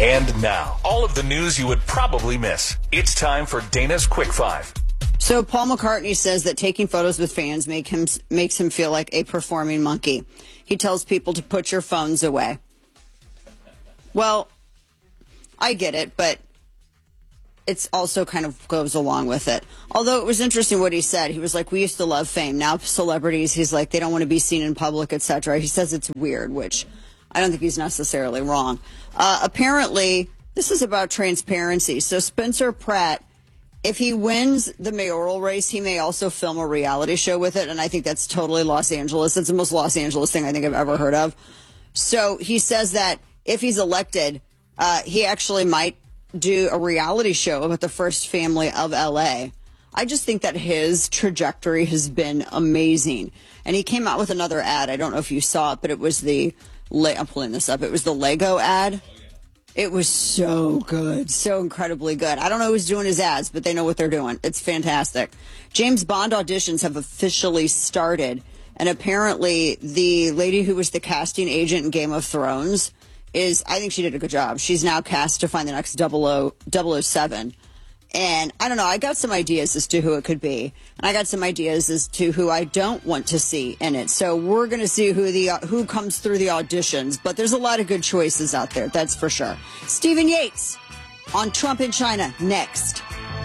And now, all of the news you would probably miss. It's time for Dana's Quick Five. So Paul McCartney says that taking photos with fans makes him feel like a performing monkey. He tells people to put your phones away. Well, I get it, but it's also kind of goes along with it. Although it was interesting what he said. He was like, we used to love fame. Now celebrities, he's like, they don't want to be seen in public, etc. He says it's weird, which I don't think he's necessarily wrong. Apparently, this is about transparency. So Spencer Pratt, if he wins the mayoral race, he may also film a reality show with it. And I think that's totally Los Angeles. It's the most Los Angeles thing I think I've ever heard of. So he says that if he's elected, he actually might do a reality show about the first family of L.A. I just think that his trajectory has been amazing. And he came out with another ad. I don't know if you saw it, but it was I'm pulling this up. It was the Lego ad. It was so good, so incredibly good. I don't know who's doing his ads, but they know what they're doing. It's fantastic. James Bond auditions have officially started. And apparently the lady who was the casting agent in Game of Thrones I think she did a good job. She's now cast to find the next 007. And I don't know, I got some ideas as to who it could be. And I got some ideas as to who I don't want to see in it. So we're going to see who comes through the auditions. But there's a lot of good choices out there, that's for sure. Stephen Yates on Trump in China next.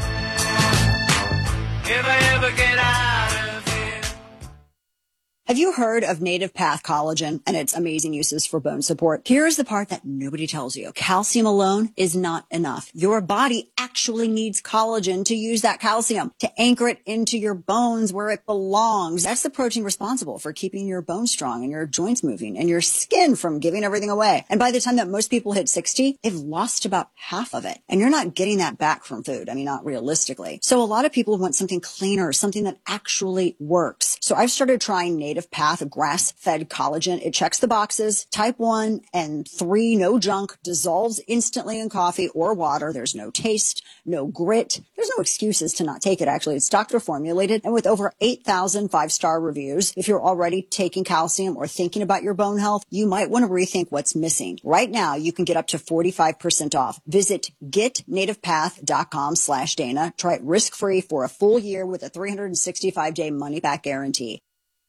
If I ever get out of here. Have you heard of Native Path Collagen and its amazing uses for bone support? Here's the part that nobody tells you. Calcium alone is not enough. Your body actually needs collagen to use that calcium, to anchor it into your bones where it belongs. That's the protein responsible for keeping your bones strong and your joints moving and your skin from giving everything away. And by the time that most people hit 60, they've lost about half of it. And you're not getting that back from food. I mean, not realistically. So a lot of people want something cleaner, something that actually works. So I've started trying Native Path grass-fed collagen. It checks the boxes. Type 1 and 3, no junk, dissolves instantly in coffee or water. There's no taste, no grit. There's no excuses to not take it, actually. It's doctor formulated and with over 8,000 5-star reviews. If you're already taking calcium or thinking about your bone health, you might want to rethink what's missing. Right now, you can get up to 45% off. Visit getnativepath.com/Dana. Try it risk-free for a full year with a 365-day money-back guarantee.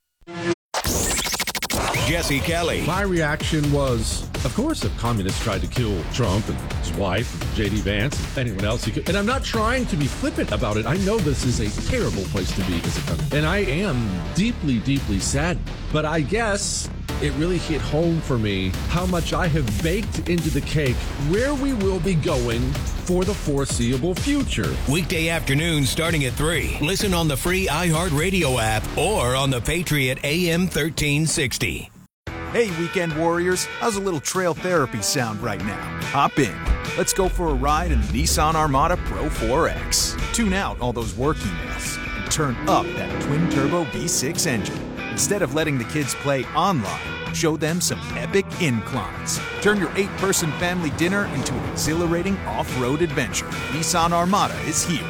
Jesse Kelly. My reaction was, of course, if communists tried to kill Trump and his wife, and J.D. Vance, and anyone else he could. And I'm not trying to be flippant about it. I know this is a terrible place to be as a country. And I am deeply, deeply saddened. But I guess it really hit home for me how much I have baked into the cake where we will be going for the foreseeable future. Weekday afternoons starting at 3. Listen on the free iHeartRadio app or on the Patriot AM 1360. Hey, weekend warriors, how's a little trail therapy sound right now? Hop in. Let's go for a ride in the Nissan Armada Pro 4X. Tune out all those work emails and turn up that twin-turbo V6 engine. Instead of letting the kids play online, show them some epic inclines. Turn your 8-person family dinner into an exhilarating off-road adventure. Nissan Armada is here.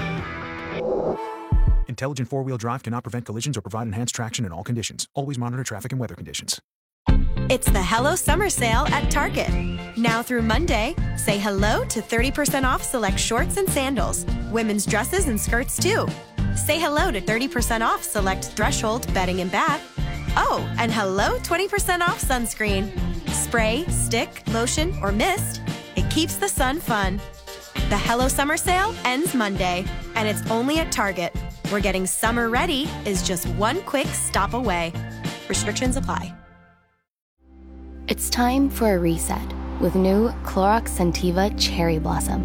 Intelligent four-wheel drive cannot prevent collisions or provide enhanced traction in all conditions. Always monitor traffic and weather conditions. It's the Hello Summer Sale at Target. Now through Monday, say hello to 30% off select shorts and sandals. Women's dresses and skirts, too. Say hello to 30% off select Threshold bedding and bath. Oh, and hello 20% off sunscreen. Spray, stick, lotion, or mist. It keeps the sun fun. The Hello Summer Sale ends Monday, and it's only at Target, where getting summer ready is just one quick stop away. Restrictions apply. It's time for a reset with new Clorox Scentiva Cherry Blossom.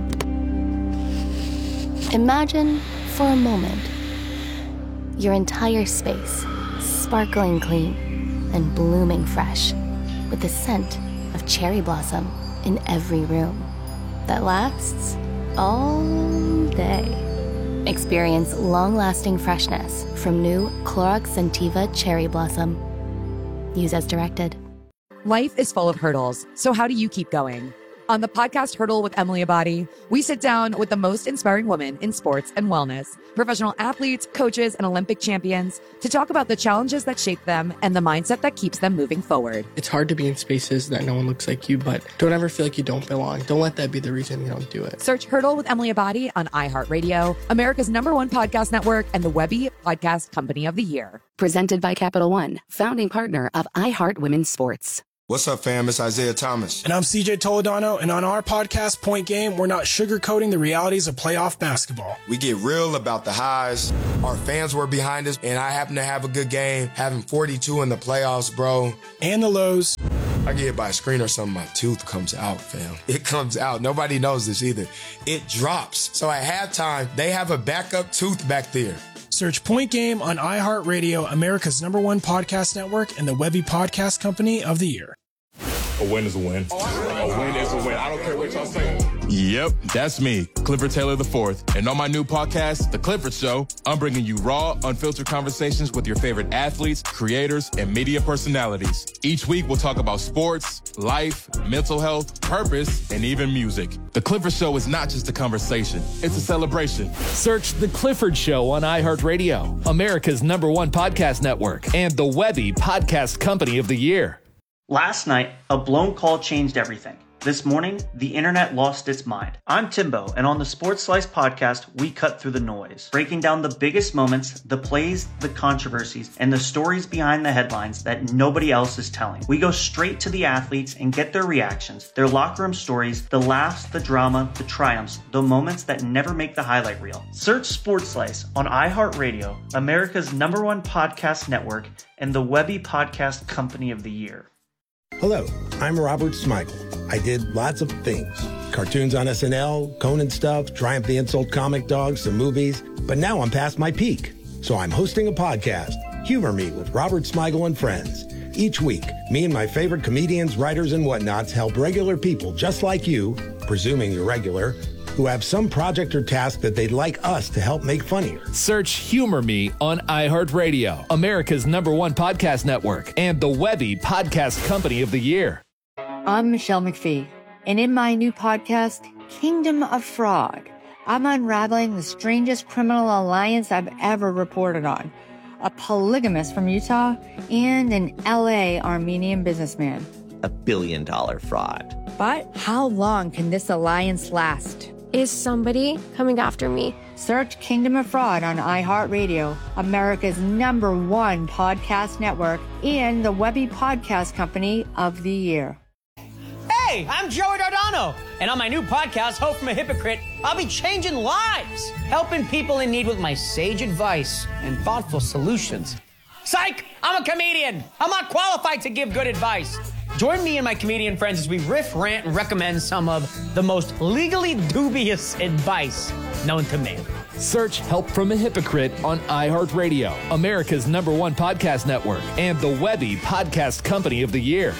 Imagine, for a moment, your entire space sparkling clean and blooming fresh with the scent of cherry blossom in every room that lasts all day. Experience long-lasting freshness from new Clorox Scentiva Cherry Blossom. Use as directed. Life is full of hurdles, so how do you keep going? On the podcast Hurdle with Emily Abadi, we sit down with the most inspiring women in sports and wellness, professional athletes, coaches, and Olympic champions to talk about the challenges that shape them and the mindset that keeps them moving forward. It's hard to be in spaces that no one looks like you, but don't ever feel like you don't belong. Don't let that be the reason you don't do it. Search Hurdle with Emily Abadi on iHeartRadio, America's #1 podcast network, and the Webby Podcast Company of the Year. Presented by Capital One, founding partner of iHeart Women's Sports. What's up, fam? It's Isaiah Thomas. And I'm CJ Toledano, and on our podcast, Point Game, we're not sugarcoating the realities of playoff basketball. We get real about the highs. Our fans were behind us, and I happen to have a good game, having 42 in the playoffs, bro. And the lows. I get hit by a screen or something, my tooth comes out, fam. It comes out. Nobody knows this either. It drops. So at halftime, they have a backup tooth back there. Search Point Game on iHeartRadio, America's #1 podcast network, and the Webby Podcast Company of the Year. A win is a win. A win is a win. I don't care what y'all say. Yep, that's me, Clifford Taylor IV. And on my new podcast, The Clifford Show, I'm bringing you raw, unfiltered conversations with your favorite athletes, creators, and media personalities. Each week, we'll talk about sports, life, mental health, purpose, and even music. The Clifford Show is not just a conversation, it's a celebration. Search The Clifford Show on iHeartRadio, America's #1 podcast network, and the Webby Podcast Company of the Year. Last night, a blown call changed everything. This morning, the internet lost its mind. I'm Timbo, and on the Sports Slice podcast, we cut through the noise, breaking down the biggest moments, the plays, the controversies, and the stories behind the headlines that nobody else is telling. We go straight to the athletes and get their reactions, their locker room stories, the laughs, the drama, the triumphs, the moments that never make the highlight reel. Search Sports Slice on iHeartRadio, America's #1 podcast network, and the Webby Podcast Company of the Year. Hello, I'm Robert Smigel. I did lots of things. Cartoons on SNL, Conan stuff, Triumph the Insult Comic Dog, some movies. But now I'm past my peak. So I'm hosting a podcast, Humor Me with Robert Smigel and Friends. Each week, me and my favorite comedians, writers, and whatnots help regular people just like you, presuming you're regular, who have some project or task that they'd like us to help make funnier. Search Humor Me on iHeartRadio, America's #1 podcast network, and the Webby Podcast Company of the Year. I'm Michelle McPhee, and in my new podcast, Kingdom of Fraud, I'm unraveling the strangest criminal alliance I've ever reported on. A polygamist from Utah and an LA Armenian businessman. $1 billion fraud. But how long can this alliance last? Is somebody coming after me? Search Kingdom of Fraud on iHeartRadio, America's #1 podcast network, and the Webby Podcast Company of the Year. Hey, I'm Joey Dardano, and on my new podcast, Hope from a Hypocrite, I'll be changing lives, helping people in need with my sage advice and thoughtful solutions. Psych! I'm a comedian. I'm not qualified to give good advice. Join me and my comedian friends as we riff, rant, and recommend some of the most legally dubious advice known to man. Search Help from a Hypocrite on iHeartRadio, America's #1 podcast network, and the Webby Podcast Company of the Year.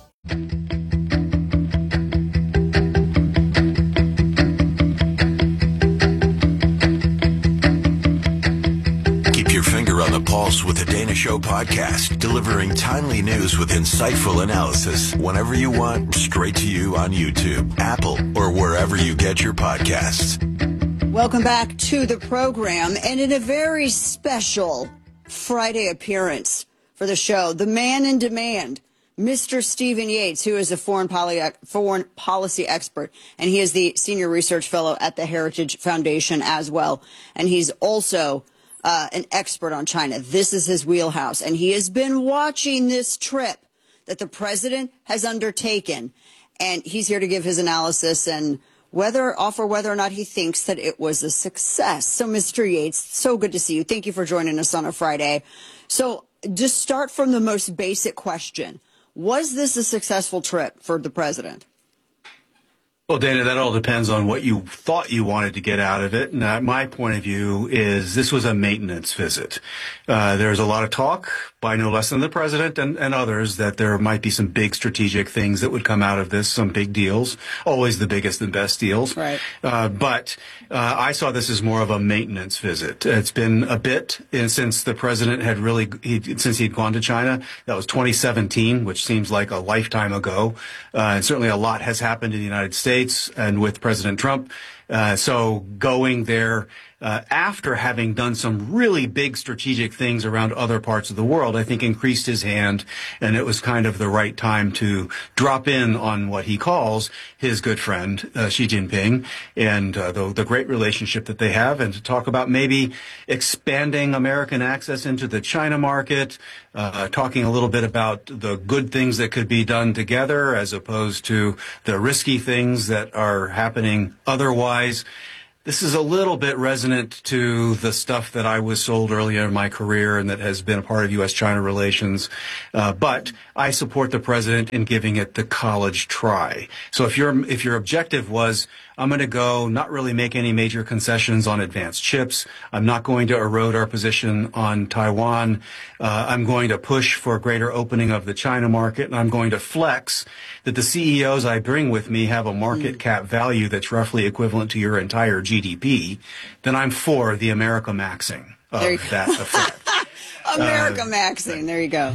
Your finger on the pulse with the Dana Show podcast, delivering timely news with insightful analysis whenever you want, straight to you on YouTube, Apple, or wherever you get your podcasts. Welcome back to the program, and in a very special Friday appearance for the show, the man in demand, Mr. Stephen Yates, who is a foreign policy expert, and he is the senior research fellow at the Heritage Foundation as well, and he's also an expert on China. This is his wheelhouse, and he has been watching this trip that the president has undertaken, and he's here to give his analysis and offer whether or not he thinks that it was a success. So, Mr. Yates, so good to see you. Thank you for joining us on a Friday. So, just start from the most basic question. Was this a successful trip for the president? Well, Dana, that all depends on what you thought you wanted to get out of it. And my point of view is this was a maintenance visit. There's a lot of talk by no less than the president and others that there might be some big strategic things that would come out of this, some big deals, always the biggest and best deals. Right. But I saw this as more of a maintenance visit. It's been a bit since the president had since he'd gone to China. That was 2017, which seems like a lifetime ago. And certainly a lot has happened in the United States and with President Trump. So going there after having done some really big strategic things around other parts of the world, I think increased his hand, and it was kind of the right time to drop in on what he calls his good friend, Xi Jinping, and the great relationship that they have, and to talk about maybe expanding American access into the China market, talking a little bit about the good things that could be done together as opposed to the risky things that are happening otherwise. This is a little bit resonant to the stuff that I was sold earlier in my career and that has been a part of U.S.-China relations. But I support the president in giving it the college try. So if your objective was, I'm going to go not really make any major concessions on advanced chips. I'm not going to erode our position on Taiwan. I'm going to push for a greater opening of the China market, and I'm going to flex that the CEOs I bring with me have a market cap value that's roughly equivalent to your entire GDP, then I'm for the America maxing of that effect. America maxing. There you go.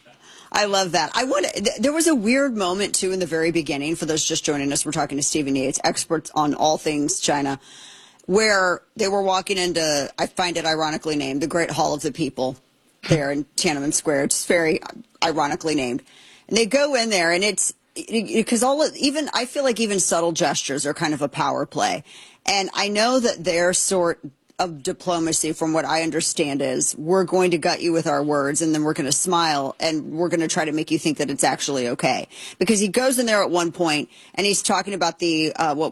I love that. There was a weird moment, too, in the very beginning. For those just joining us, we're talking to Stephen Yates, experts on all things China, where they were walking into, I find it ironically named, the Great Hall of the People there in Tiananmen Square. It's very ironically named. And they go in there, and it's because I feel like even subtle gestures are kind of a power play. And I know that their sort of diplomacy, from what I understand, is we're going to gut you with our words, and then we're going to smile, and we're going to try to make you think that it's actually okay. Because he goes in there at one point, and he's talking about the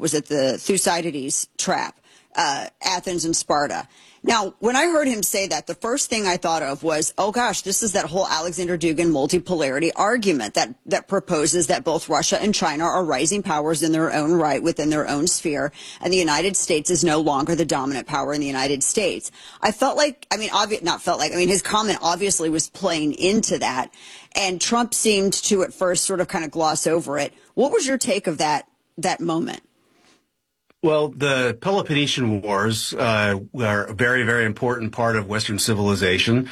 Thucydides trap, Athens and Sparta. Now, when I heard him say that, the first thing I thought of was, oh gosh, this is that whole Alexander Dugin multipolarity argument that proposes that both Russia and China are rising powers in their own right within their own sphere, and the United States is no longer the dominant power in the United States. I felt like, his comment obviously was playing into that, and Trump seemed to at first sort of kind of gloss over it. What was your take of that moment? Well, the Peloponnesian Wars are a very, very important part of Western civilization,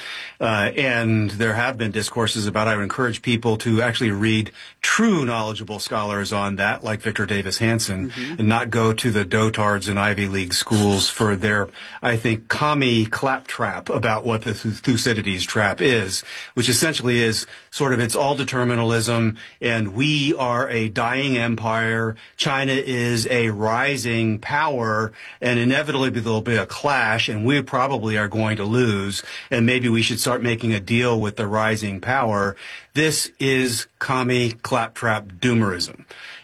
and there have been discourses about it. I would encourage people to actually read true knowledgeable scholars on that, like Victor Davis Hanson, and not go to the dotards in Ivy League schools for their, I think, commie claptrap about what the Thucydides trap is, which essentially is sort of it's all determinalism, and we are a dying empire. China is a rising power, and inevitably there'll be a clash, and we probably are going to lose, and maybe we should start making a deal with the rising power. This is commie claptrap doomerism.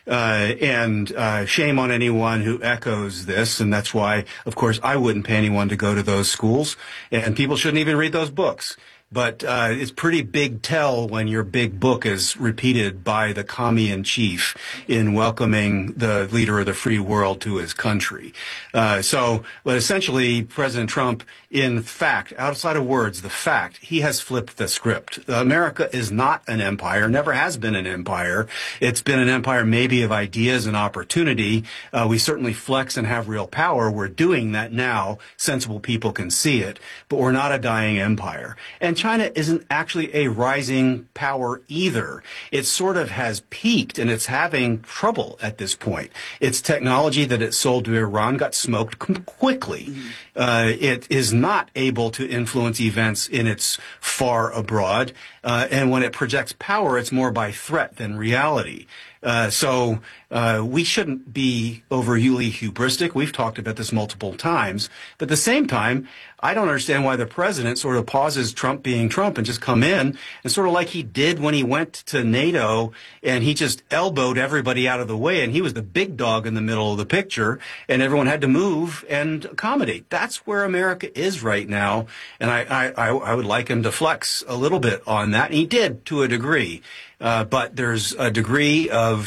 And shame on anyone who echoes this, and that's why, of course, I wouldn't pay anyone to go to those schools, and people shouldn't even read those books. But it's pretty big tell when your big book is repeated by the commie-in-chief in welcoming the leader of the free world to his country. But essentially, President Trump, in fact, outside of words, the fact, he has flipped the script. America is not an empire, never has been an empire. It's been an empire maybe of ideas and opportunity. We certainly flex and have real power. We're doing that now. Sensible people can see it. But we're not a dying empire. And China isn't actually a rising power either. It sort of has peaked, and it's having trouble at this point. Its technology that it sold to Iran got smoked quickly. It is not able to influence events in its far abroad. And when it projects power, it's more by threat than reality. So we shouldn't be overly hubristic. We've talked about this multiple times. But at the same time, I don't understand why the president sort of pauses Trump being Trump and just come in and sort of like he did when he went to NATO and he just elbowed everybody out of the way and he was the big dog in the middle of the picture and everyone had to move and accommodate. That's where America is right now. And I would like him to flex a little bit on that. And he did to a degree. But there's a degree of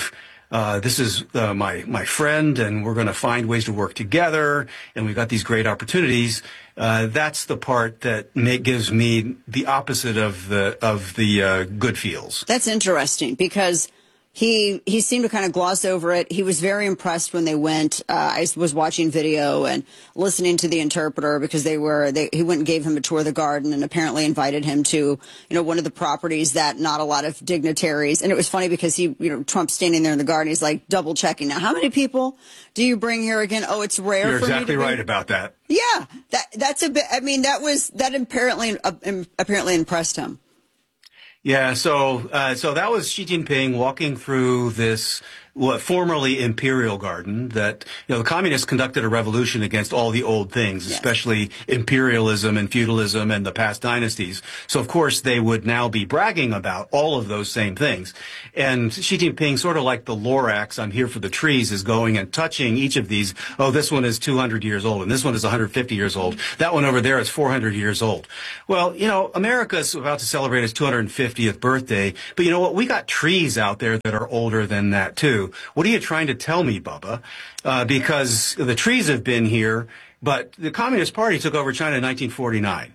this is my friend, and we're going to find ways to work together, and we've got these great opportunities. That's the part that gives me the opposite of the good feels. That's interesting because he seemed to kind of gloss over it. He was very impressed when they went. I was watching video and listening to the interpreter because he went and gave him a tour of the garden and apparently invited him to, one of the properties that not a lot of dignitaries. And it was funny because Trump's standing there in the garden. He's like double checking. Now, how many people do you bring here again? Oh, it's rare. You're for exactly me to right about that. Yeah, that's a bit. I mean, that apparently impressed him. Yeah, so that was Xi Jinping walking through this formerly imperial garden that, the communists conducted a revolution against all the old things, yes, especially imperialism and feudalism and the past dynasties. So, of course, they would now be bragging about all of those same things. And Xi Jinping, sort of like the Lorax, I'm here for the trees, is going and touching each of these. Oh, this one is 200 years old, and this one is 150 years old. That one over there is 400 years old. Well, America's about to celebrate its 250th birthday, but you know what? We got trees out there that are older than that, too. What are you trying to tell me, Bubba? Because the trees have been here, but the Communist Party took over China in 1949.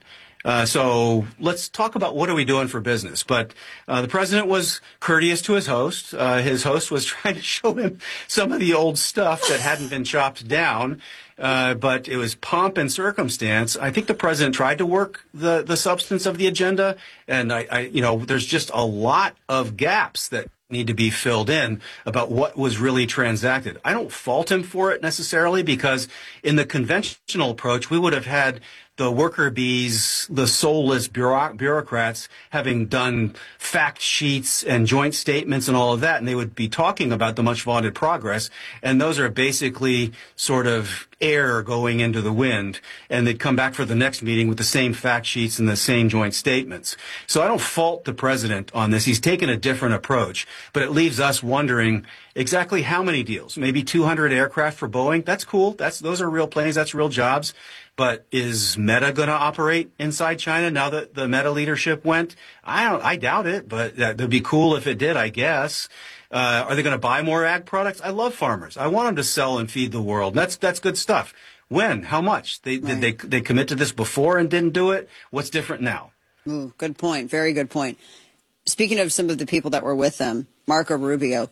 So let's talk about what are we doing for business. But the president was courteous to his host. His host was trying to show him some of the old stuff that hadn't been chopped down. But it was pomp and circumstance. I think the president tried to work the substance of the agenda. And there's just a lot of gaps that need to be filled in about what was really transacted. I don't fault him for it necessarily, because in the conventional approach, we would have had the worker bees, the soulless bureaucrats having done fact sheets and joint statements and all of that, and they would be talking about the much vaunted progress, and those are basically sort of air going into the wind, and they'd come back for the next meeting with the same fact sheets and the same joint statements. So I don't fault the president on this. He's taken a different approach, but it leaves us wondering exactly how many deals. Maybe 200 aircraft for Boeing. That's cool. Those are real planes. That's real jobs. But is Meta going to operate inside China now that the Meta leadership went? I doubt it, but that'd be cool if it did, I guess. Are they going to buy more ag products? I love farmers. I want them to sell and feed the world. That's good stuff. When? How much? Did they commit to this before and didn't do it? What's different now? Ooh, good point. Very good point. Speaking of some of the people that were with them, Marco Rubio.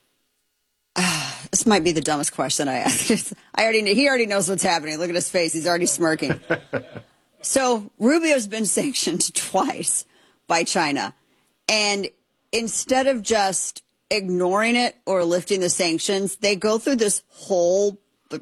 This might be the dumbest question I asked. He already knows what's happening. Look at his face. He's already smirking. So Rubio's been sanctioned twice by China. And instead of just ignoring it or lifting the sanctions, they go through this whole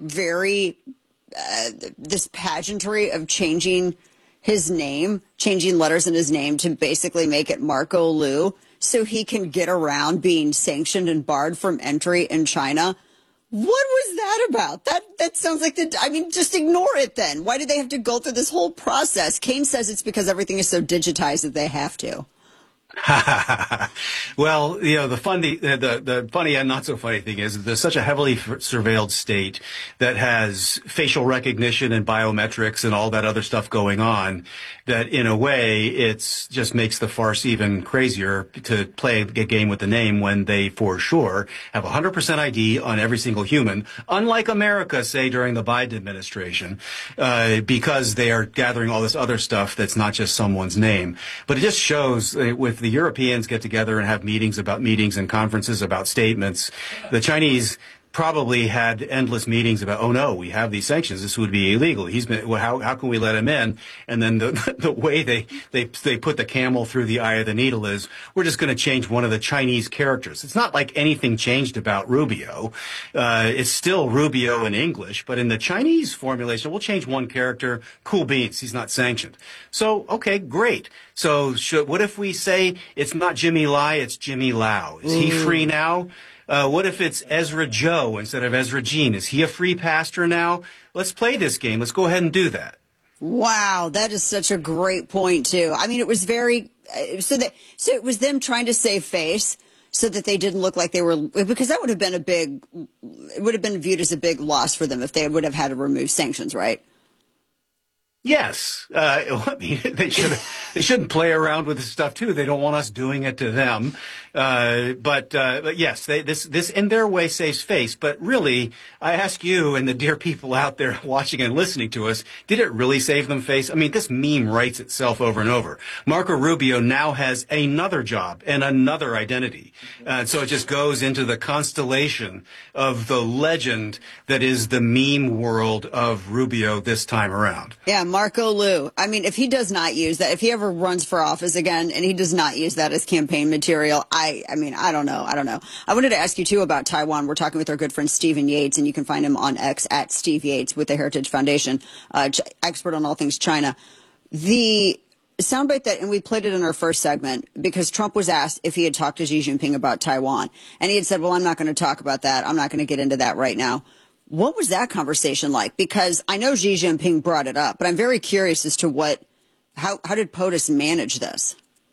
this pageantry of changing his name, changing letters in his name to basically make it Marco Lu, so he can get around being sanctioned and barred from entry in China. What was that about? That sounds like just ignore it then. Why do they have to go through this whole process? Kane says it's because everything is so digitized that they have to. Well, the funny and not so funny thing is there's such a heavily surveilled state that has facial recognition and biometrics and all that other stuff going on that in a way it's just makes the farce even crazier to play a game with the name when they for sure have 100% ID on every single human, unlike America, say, during the Biden administration, because they are gathering all this other stuff that's not just someone's name. But it just shows with the Europeans get together and have meetings and conferences about statements, the Chinese probably had endless meetings about, oh no, we have these sanctions. This would be illegal. How can we let him in? And then the way they put the camel through the eye of the needle is we're just going to change one of the Chinese characters. It's not like anything changed about Rubio. It's still Rubio in English, but in the Chinese formulation, we'll change one character. Cool beans. He's not sanctioned. So, okay, great. So what if we say it's not Jimmy Lai, it's Jimmy Lau? Is he free now? What if it's Ezra Joe instead of Ezra Jean? Is he a free pastor now? Let's play this game. Let's go ahead and do that. Wow, that is such a great point, too. I mean, it was so it was them trying to save face so that they didn't look like they were, because that would have been it would have been viewed as a big loss for them if they would have had to remove sanctions, right? Yes. I mean, they should have. they shouldn't play around with this stuff too. They don't want us doing it to them. But yes, this in their way saves face. But really, I ask you and the dear people out there watching and listening to us, did it really save them face? I mean, this meme writes itself over and over. Marco Rubio now has another job and another identity. So it just goes into the constellation of the legend that is the meme world of Rubio this time around. Yeah, Marco Lu. I mean, if he does not use that, if he ever runs for office again and he does not use that as campaign material, I mean, I don't know. I wanted to ask you, too, about Taiwan. We're talking with our good friend Stephen Yates, and you can find him on X at Steve Yates with the Heritage Foundation, expert on all things China. The soundbite that, and we played it in our first segment, because Trump was asked if he had talked to Xi Jinping about Taiwan. And he had said, well, I'm not going to talk about that. I'm not going to get into that right now. What was that conversation like? Because I know Xi Jinping brought it up, but I'm very curious as to how did POTUS manage this?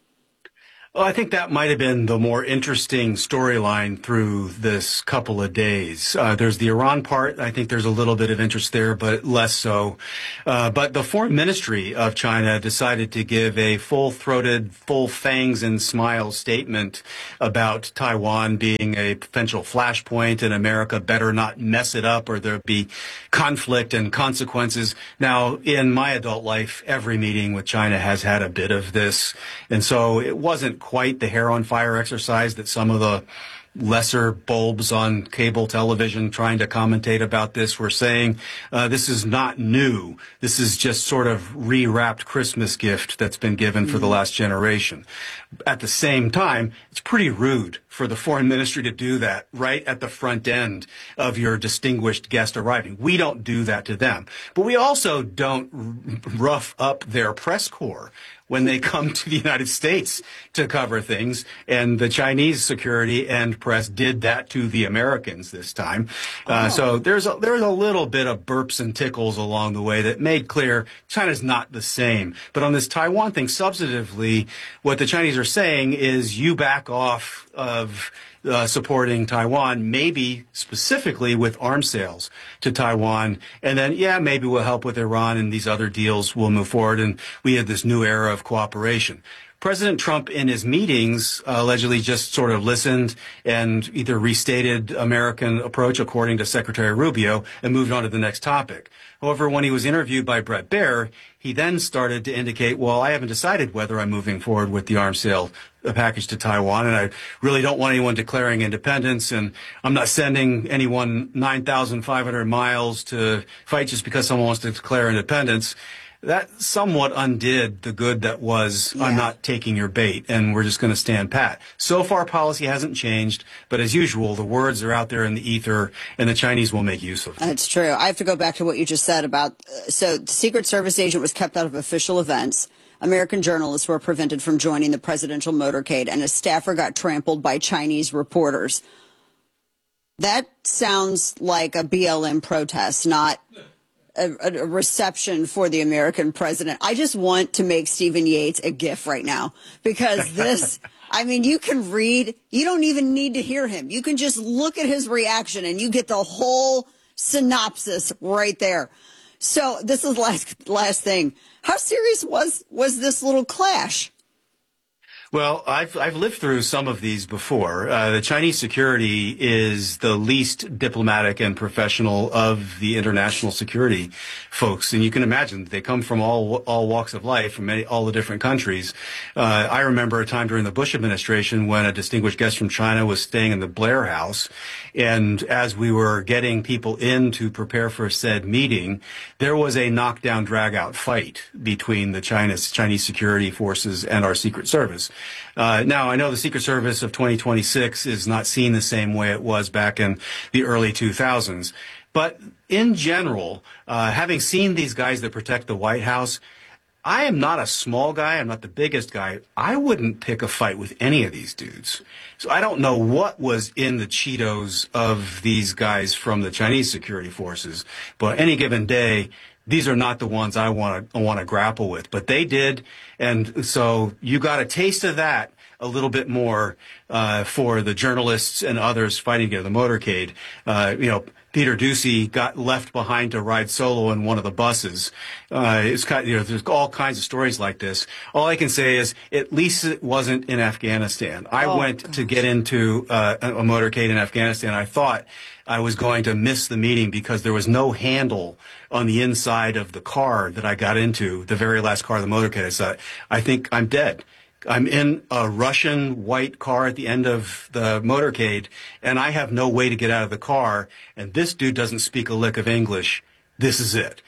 Well, I think that might have been the more interesting storyline through this couple of days. There's the Iran part. I think there's a little bit of interest there, but less so. But the foreign ministry of China decided to give a full-throated, full fangs and smiles statement about Taiwan being a potential flashpoint, and America better not mess it up or there'll be conflict and consequences. Now, in my adult life, every meeting with China has had a bit of this. And so it wasn't quite the hair on fire exercise that some of the lesser bulbs on cable television trying to commentate about this were saying. This is not new. This is just sort of rewrapped Christmas gift that's been given for the last generation. At the same time, it's pretty rude for the foreign ministry to do that right at the front end of your distinguished guest arriving. We don't do that to them. But we also don't rough up their press corps when they come to the United States to cover things. And the Chinese security and press did that to the Americans this time. So there's a little bit of burps and tickles along the way that made clear China's not the same. But on this Taiwan thing, substantively, what the Chinese are saying is you back off of supporting Taiwan, maybe specifically with arms sales to Taiwan. And then, yeah, maybe we'll help with Iran and these other deals will move forward. And we had this new era of cooperation. President Trump in his meetings allegedly just sort of listened and either restated American approach according to Secretary Rubio and moved on to the next topic. However, when he was interviewed by Bret Baier, he then started to indicate, well, I haven't decided whether I'm moving forward with the arms sale package to Taiwan, and I really don't want anyone declaring independence, and I'm not sending anyone 9,500 miles to fight just because someone wants to declare independence. That somewhat undid the good that was, I'm not taking your bait, and we're just going to stand pat. So far, policy hasn't changed, but as usual, the words are out there in the ether, and the Chinese will make use of them. That's true. I have to go back to what you just said about, so the Secret Service agent was kept out of official events. American journalists were prevented from joining the presidential motorcade, and a staffer got trampled by Chinese reporters. That sounds like a BLM protest, not a reception for the American president. I just want to make Stephen Yates a GIF right now, because this, I mean, you can read, you don't even need to hear him. You can just look at his reaction and you get the whole synopsis right there. So this is last thing. How serious was this little clash? Well, I've lived through some of these before. The Chinese security is the least diplomatic and professional of the international security folks, and you can imagine they come from all walks of life, from all the different countries. I remember a time during the Bush administration when a distinguished guest from China was staying in the Blair House, and as we were getting people in to prepare for said meeting, there was a knockdown, drag-out fight between the Chinese security forces and our Secret Service. Now, I know the Secret Service of 2026 is not seen the same way it was back in the early 2000s. But in general, having seen these guys that protect the White House, I am not a small guy. I'm not the biggest guy. I wouldn't pick a fight with any of these dudes. So I don't know what was in the Cheetos of these guys from the Chinese security forces. But any given day, these are not the ones I want to grapple with, but they did. And so you got a taste of that a little bit more for the journalists and others fighting to get the motorcade. Peter Ducey got left behind to ride solo in one of the buses. There's all kinds of stories like this. All I can say is, at least it wasn't in Afghanistan. I went to get into a motorcade in Afghanistan. I thought I was going to miss the meeting because there was no handle on the inside of the car that I got into, the very last car of the motorcade. I thought, I think I'm dead. I'm in a Russian white car at the end of the motorcade, and I have no way to get out of the car, and this dude doesn't speak a lick of English. This is it.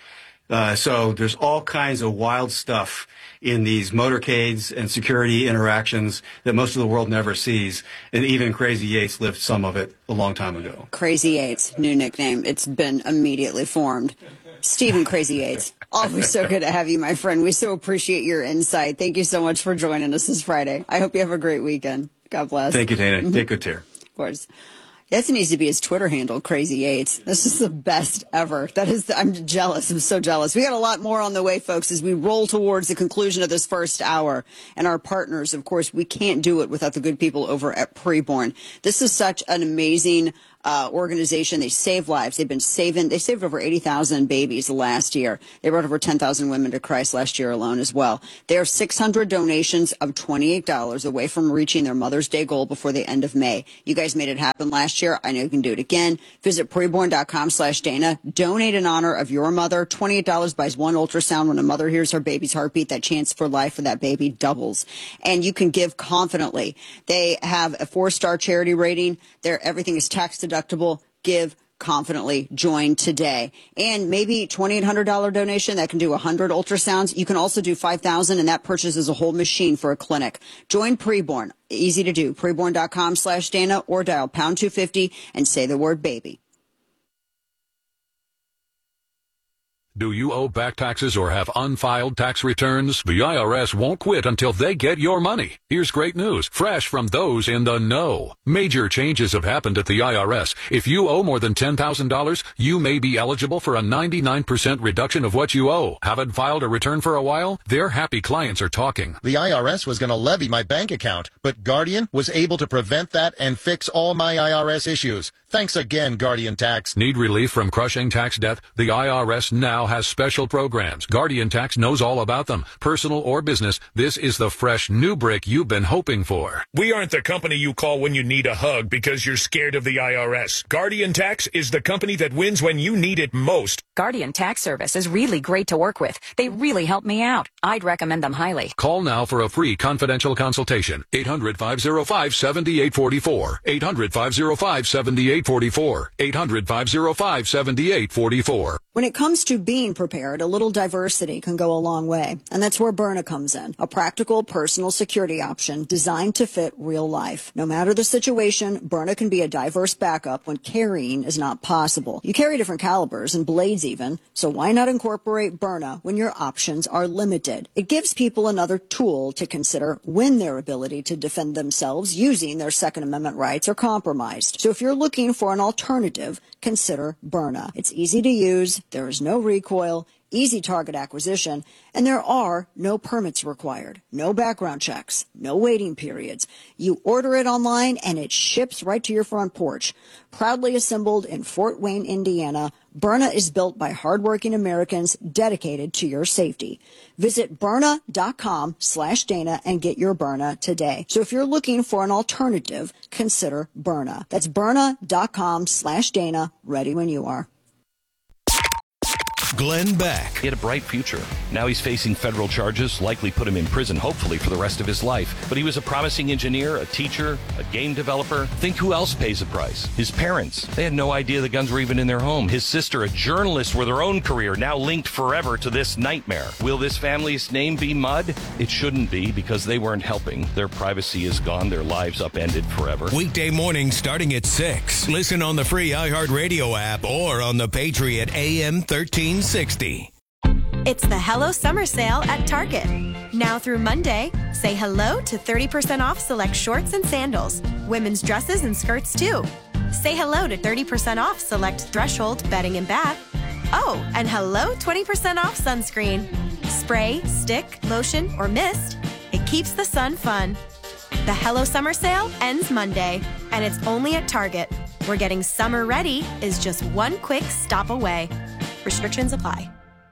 So there's all kinds of wild stuff in these motorcades and security interactions that most of the world never sees, and even Crazy Yates lived some of it a long time ago. Crazy Yates, new nickname. It's been immediately formed. Stephen Crazy Yates, always so good to have you, my friend. We so appreciate your insight. Thank you so much for joining us this Friday. I hope you have a great weekend. God bless. Thank you, Dana. Take good care. Of course. That needs to be his Twitter handle, Crazy Yates. This is the best ever. I'm jealous. I'm so jealous. We got a lot more on the way, folks, as we roll towards the conclusion of this first hour. And our partners, of course, we can't do it without the good people over at Preborn. This is such an amazing organization. They save lives. They saved over 80,000 babies last year. They brought over 10,000 women to Christ last year alone as well. They are 600 donations of $28 away from reaching their Mother's Day goal before the end of May. You guys made it happen last year. I know you can do it again. Visit preborn.com/Dana. Donate in honor of your mother. $28 buys one ultrasound. When a mother hears her baby's heartbeat, that chance for life for that baby doubles. And you can give confidently. They have a 4-star charity rating. Everything is tax deductible. Give confidently. Join today. And maybe $2,800 donation that can do 100 ultrasounds. You can also do 5,000, and that purchases a whole machine for a clinic. Join Preborn. Easy to do. Preborn.com/Dana or dial pound 250 and say the word baby. Do you owe back taxes or have unfiled tax returns? The IRS won't quit until they get your money. Here's great news, fresh from those in the know. Major changes have happened at the IRS. If you owe more than $10,000, you may be eligible for a 99% reduction of what you owe. Haven't filed a return for a while? Their happy clients are talking. The IRS was going to levy my bank account, but Guardian was able to prevent that and fix all my IRS issues. Thanks again, Guardian Tax. Need relief from crushing tax debt? The IRS now has special programs. Guardian Tax knows all about them. Personal or business, this is the fresh new brick you've been hoping for. We aren't the company you call when you need a hug because you're scared of the IRS. Guardian Tax is the company that wins when you need it most. Guardian Tax Service is really great to work with. They really help me out. I'd recommend them highly. Call now for a free confidential consultation. 800-505-7844. 800-505-7844. 800-505-7844. When it comes to being prepared, a little diversity can go a long way. And that's where Byrna comes in. A practical personal security option designed to fit real life. No matter the situation, Byrna can be a diverse backup when carrying is not possible. You carry different calibers and blades even, so why not incorporate Byrna when your options are limited? It gives people another tool to consider when their ability to defend themselves using their Second Amendment rights are compromised. So if you're looking for an alternative, consider Byrna. It's easy to use, there is no recoil, easy target acquisition, and there are no permits required, no background checks, no waiting periods. You order it online and it ships right to your front porch. Proudly assembled in Fort Wayne, Indiana, Byrna is built by hardworking Americans dedicated to your safety. Visit Byrna.com/Dana and get your Byrna today. So if you're looking for an alternative, consider Byrna. That's Byrna.com/Dana, ready when you are. Glenn Beck. He had a bright future. Now he's facing federal charges, likely put him in prison, hopefully for the rest of his life. But he was a promising engineer, a teacher, a game developer. Think who else pays the price? His parents. They had no idea the guns were even in their home. His sister, a journalist with her own career, now linked forever to this nightmare. Will this family's name be mud? It shouldn't be, because they weren't helping. Their privacy is gone. Their lives upended forever. Weekday morning starting at 6. Listen on the free iHeartRadio app or on the Patriot AM 1360. It's the Hello Summer Sale at Target. Now through Monday, say hello to 30% off select shorts and sandals. Women's dresses and skirts too. Say hello to 30% off select Threshold bedding and bath. Oh, and hello 20% off sunscreen. Spray, stick, lotion, or mist. It keeps the sun fun. The Hello Summer Sale ends Monday, and it's only at Target, where getting summer ready is just one quick stop away. Restrictions apply.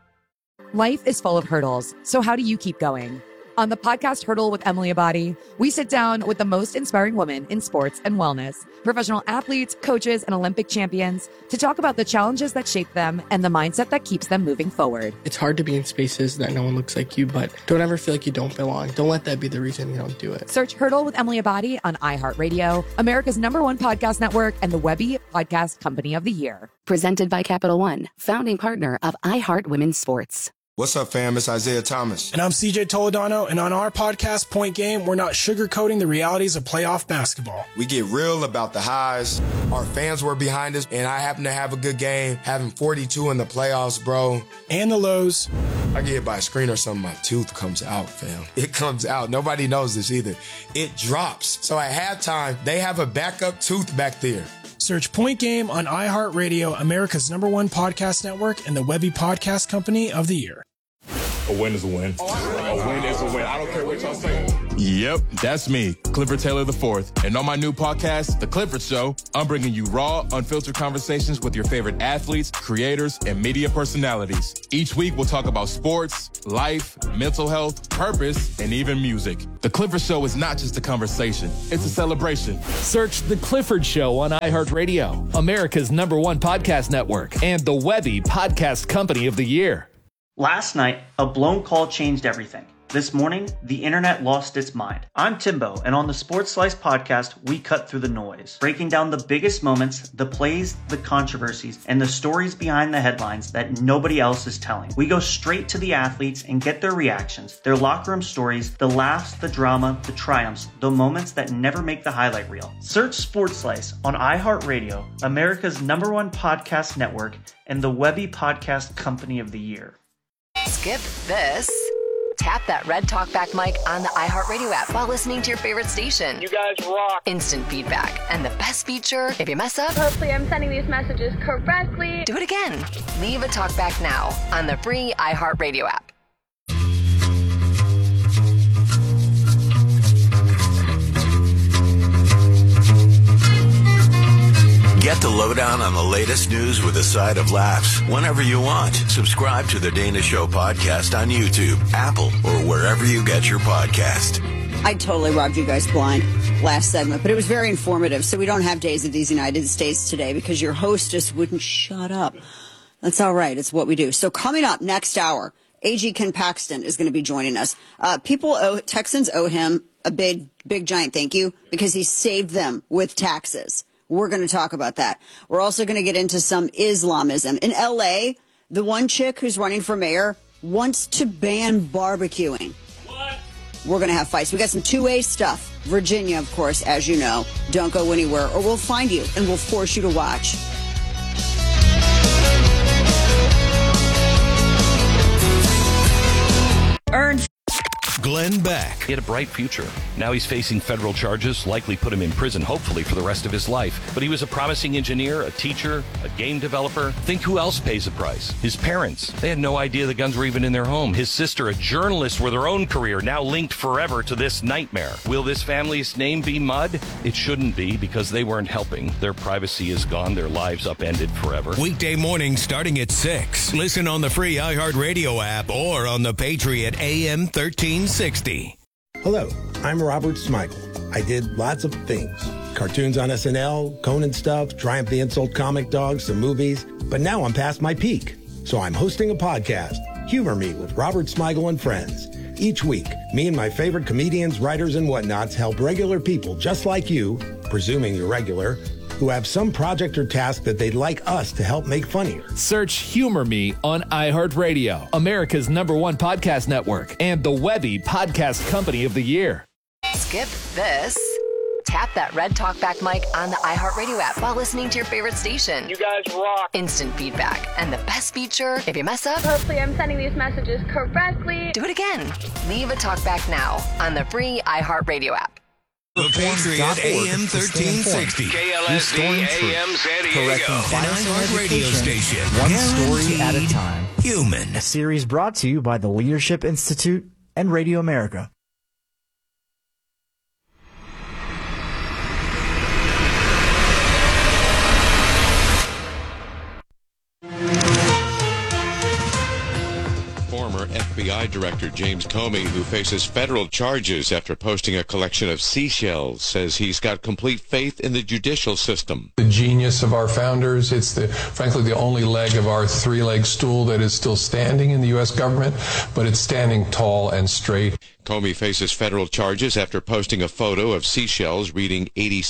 Life is full of hurdles, so how do you keep going? On the podcast Hurdle with Emily Abadi, we sit down with the most inspiring women in sports and wellness, professional athletes, coaches, and Olympic champions to talk about the challenges that shape them and the mindset that keeps them moving forward. It's hard to be in spaces that no one looks like you, but don't ever feel like you don't belong. Don't let that be the reason you don't do it. Search Hurdle with Emily Abadi on iHeartRadio, America's #1 podcast network, and the Webby Podcast Company of the Year. Presented by Capital One, founding partner of iHeart Women's Sports. What's up, fam? It's Isaiah Thomas. And I'm CJ Toledano, and on our podcast, Point Game, we're not sugarcoating the realities of playoff basketball. We get real about the highs. Our fans were behind us, and I happen to have a good game, having 42 in the playoffs, bro. And the lows. I get hit by a screen or something, my tooth comes out, fam. It comes out. Nobody knows this either. It drops. So at halftime, they have a backup tooth back there. Search Point Game on iHeartRadio, America's #1 podcast network, and the Webby Podcast Company of the Year. A win is a win. A win is a win. I don't care what y'all say. Yep, that's me, Clifford Taylor IV. And on my new podcast, The Clifford Show, I'm bringing you raw, unfiltered conversations with your favorite athletes, creators, and media personalities. Each week, we'll talk about sports, life, mental health, purpose, and even music. The Clifford Show is not just a conversation, it's a celebration. Search The Clifford Show on iHeartRadio, America's #1 podcast network, and the Webby Podcast Company of the Year. Last night, a blown call changed everything. This morning, the internet lost its mind. I'm Timbo, and on the Sports Slice podcast, we cut through the noise, breaking down the biggest moments, the plays, the controversies, and the stories behind the headlines that nobody else is telling. We go straight to the athletes and get their reactions, their locker room stories, the laughs, the drama, the triumphs, the moments that never make the highlight reel. Search Sports Slice on iHeartRadio, America's #1 podcast network, and the Webby Podcast Company of the Year. Skip this. Tap that red talkback mic on the iHeartRadio app while listening to your favorite station. You guys rock. Instant feedback. And the best feature, if you mess up, hopefully I'm sending these messages correctly. Do it again. Leave a talkback now on the free iHeartRadio app. Get the lowdown on the latest news with a side of laughs whenever you want. Subscribe to the Dana Show podcast on YouTube, Apple, or wherever you get your podcast. I totally robbed you guys blind last segment, but it was very informative. So we don't have Days of these United States today because your hostess wouldn't shut up. That's all right. It's what we do. So coming up next hour, AG Ken Paxton is going to be joining us. Texans owe him a big giant thank you because he saved them with taxes. We're going to talk about that. We're also going to get into some Islamism. In L.A., the one chick who's running for mayor wants to ban barbecuing. What? We're going to have fights. We got some two-way stuff. Virginia, of course, as you know. Don't go anywhere or we'll find you and we'll force you to watch. Earn Glenn Beck. He had a bright future. Now he's facing federal charges, likely put him in prison, hopefully, for the rest of his life. But he was a promising engineer, a teacher, a game developer. Think who else pays the price? His parents. They had no idea the guns were even in their home. His sister, a journalist with her own career, now linked forever to this nightmare. Will this family's name be mud? It shouldn't be, because they weren't helping. Their privacy is gone. Their lives upended forever. Weekday morning starting at 6. Listen on the free iHeartRadio app or on the Patriot AM 1360. Hello, I'm Robert Smigel. I did lots of things. Cartoons on SNL, Conan stuff, Triumph the Insult Comic Dog, some movies. But now I'm past my peak. So I'm hosting a podcast, Humor Me with Robert Smigel and Friends. Each week, me and my favorite comedians, writers, and whatnots help regular people just like you, presuming you're regular, who have some project or task that they'd like us to help make funnier. Search Humor Me on iHeartRadio, America's #1 podcast network, and the Webby Podcast Company of the Year. Skip this. Tap that red talkback mic on the iHeartRadio app while listening to your favorite station. You guys rock. Instant feedback. And the best feature, if you mess up, hopefully I'm sending these messages correctly. Do it again. Leave a talkback now on the free iHeartRadio app. The Patriot AM 1360. KLSD AM San Diego. An iHeart radio station. One story at a time. Human. A series brought to you by the Leadership Institute and Radio America. Former FBI Director James Comey, who faces federal charges after posting a collection of seashells, says he's got complete faith in the judicial system. The genius of our founders. It's frankly the only leg of our three-leg stool that is still standing in the U.S. government, but it's standing tall and straight. Comey faces federal charges after posting a photo of seashells reading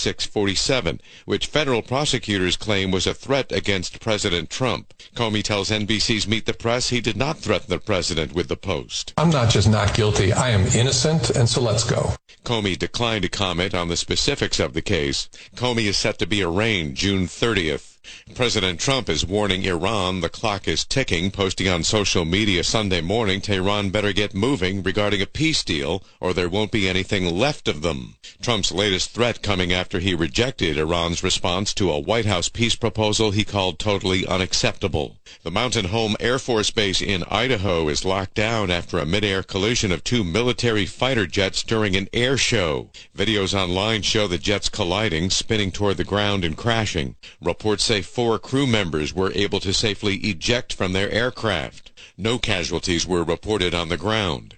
8647, which federal prosecutors claim was a threat against President Trump. Comey tells NBC's Meet the Press he did not threaten the president with the post. I'm not just not guilty, I am innocent, and so let's go. Comey declined to comment on the specifics of the case. Comey is set to be arraigned June 30th. President Trump is warning Iran the clock is ticking, posting on social media Sunday morning Tehran better get moving regarding a peace deal or there won't be anything left of them. Trump's latest threat coming after he rejected Iran's response to a White House peace proposal he called totally unacceptable. The Mountain Home Air Force Base in Idaho is locked down after a mid-air collision of two military fighter jets during an air show. Videos online show the jets colliding, spinning toward the ground and crashing. Reports say 4 crew members were able to safely eject from their aircraft. No casualties were reported on the ground.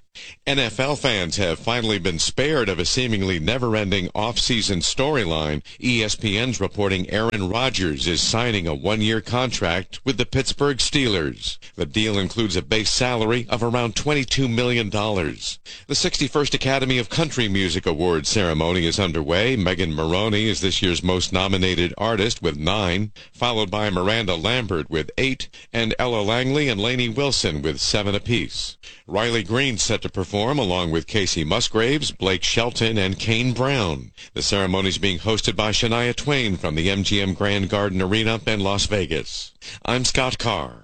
NFL fans have finally been spared of a seemingly never-ending off-season storyline. ESPN's reporting Aaron Rodgers is signing a 1-year contract with the Pittsburgh Steelers. The deal includes a base salary of around $22 million. The 61st Academy of Country Music Awards ceremony is underway. Megan Maroney is this year's most nominated artist with 9, followed by Miranda Lambert with 8, and Ella Langley and Lainey Wilson with 7 apiece. Riley Green's set to perform along with Casey Musgraves, Blake Shelton, and Kane Brown. The ceremony is being hosted by Shania Twain from the MGM Grand Garden Arena in Las Vegas. I'm Scott Carr.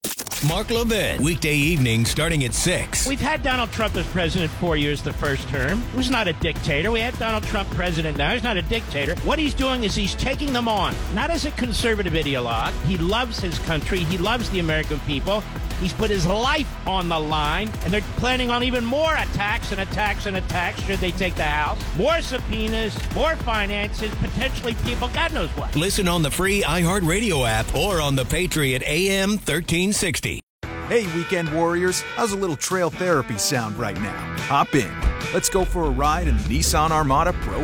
Mark Levin, weekday evening starting at 6. We've had Donald Trump as president 4 years the first term. He was not a dictator. We had Donald Trump president now. He's not a dictator. What he's doing is he's taking them on, not as a conservative ideologue. He loves his country. He loves the American people. He's put his life on the line, and they're planning on even more attacks and attacks and attacks should they take the House. More subpoenas, more finances, potentially people, God knows what. Listen on the free iHeartRadio app or on the Patriot AM 1360. Hey, weekend warriors, how's a little trail therapy sound right now? Hop in. Let's go for a ride in the Nissan Armada Pro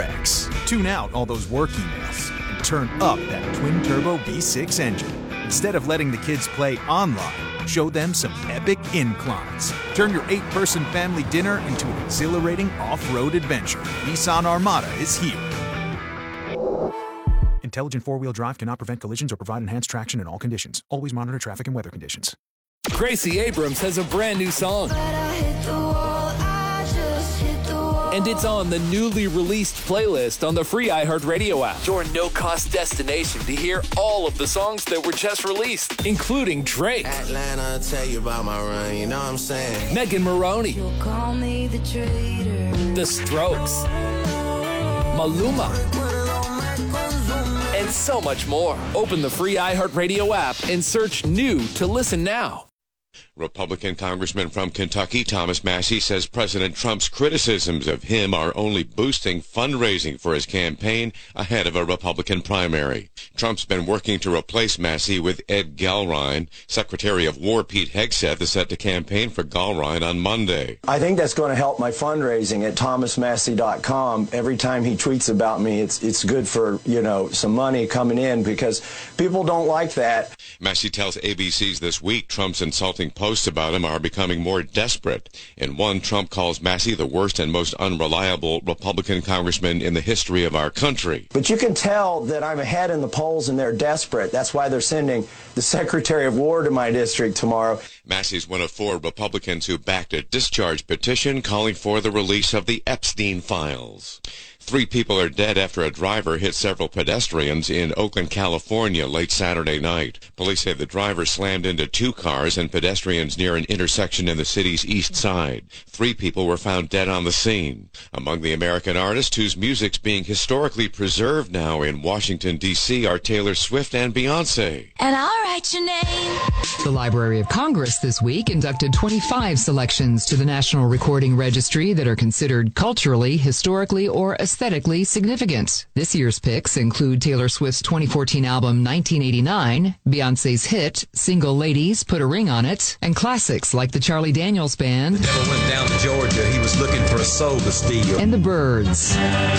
4X. Tune out all those work emails and turn up that twin-turbo V6 engine. Instead of letting the kids play online, show them some epic inclines. Turn your 8-person family dinner into an exhilarating off-road adventure. Nissan Armada is here. Intelligent four-wheel drive cannot prevent collisions or provide enhanced traction in all conditions. Always monitor traffic and weather conditions. Gracie Abrams has a brand new song. And it's on the newly released playlist on the free iHeartRadio app. Your no-cost destination to hear all of the songs that were just released, including Drake, Atlanta, tell you about my run, you know what I'm saying? Megan Maroney, You'll call me the traitor. The Strokes, Maluma, and so much more. Open the free iHeartRadio app and search New to listen now. Republican Congressman from Kentucky, Thomas Massie, says President Trump's criticisms of him are only boosting fundraising for his campaign ahead of a Republican primary. Trump's been working to replace Massie with Ed Galrine. Secretary of War Pete Hegseth is set to campaign for Galrine on Monday. I think that's going to help my fundraising at thomasmassie.com. Every time he tweets about me, it's good for, some money coming in because people don't like that. Massie tells ABC's This Week Trump's insulting posts about him are becoming more desperate. In one, Trump calls Massie the worst and most unreliable Republican congressman in the history of our country. But you can tell that I'm ahead in the polls and they're desperate. That's why they're sending the Secretary of War to my district tomorrow. Massie's one of 4 Republicans who backed a discharge petition calling for the release of the Epstein files. 3 people are dead after a driver hit several pedestrians in Oakland, California late Saturday night. Police say the driver slammed into 2 cars and pedestrians near an intersection in the city's east side. 3 people were found dead on the scene. Among the American artists whose music's being historically preserved now in Washington, D.C. are Taylor Swift and Beyoncé. And all right. write your name. The Library of Congress this week inducted 25 selections to the National Recording Registry that are considered culturally, historically, or aesthetically significant. This year's picks include Taylor Swift's 2014 album 1989, Beyoncé's hit Single Ladies, Put a Ring on It, and classics like the Charlie Daniels Band. The devil went down to Georgia. He was looking for a soul to steal. And the Byrds.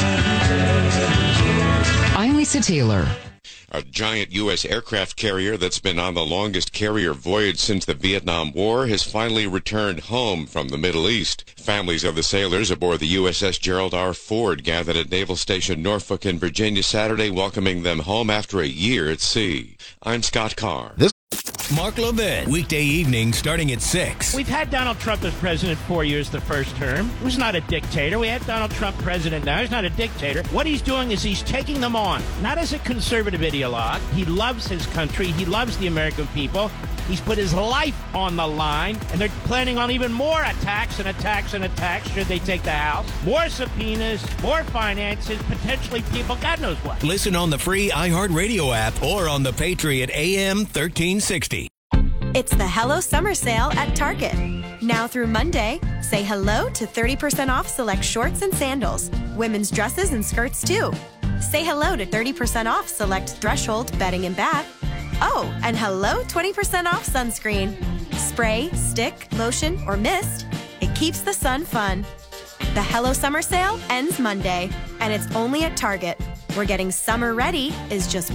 I'm Lisa Taylor. A giant U.S. aircraft carrier that's been on the longest carrier voyage since the Vietnam War has finally returned home from the Middle East. Families of the sailors aboard the USS Gerald R. Ford gathered at Naval Station Norfolk in Virginia Saturday, welcoming them home after a year at sea. I'm Scott Carr. Mark Levin, weekday evening starting at 6. We've had Donald Trump as president 4 years the first term. He was not a dictator. We had Donald Trump president now. He's not a dictator. What he's doing is he's taking them on, not as a conservative ideologue. He loves his country. He loves the American people. He's put his life on the line, and they're planning on even more attacks and attacks and attacks should they take the House. More subpoenas, more finances, potentially people, God knows what. Listen on the free iHeartRadio app or on the Patriot AM 1360. It's the Hello Summer Sale at Target. Now through Monday, say hello to 30% off select shorts and sandals, women's dresses and skirts too. Say hello to 30% off select Threshold bedding and bath. Oh, and hello 20% off sunscreen. Spray, stick, lotion, or mist. It keeps the sun fun. The Hello Summer Sale ends Monday, and it's only at Target, where getting summer ready is just